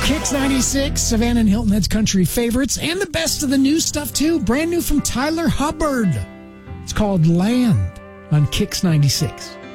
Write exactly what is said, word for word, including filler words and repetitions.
Kicks ninety-six, Savannah and Hilton Head's country favorites, and the best of the new stuff, too. Brand new from Tyler Hubbard. It's called Land on Kicks ninety-six.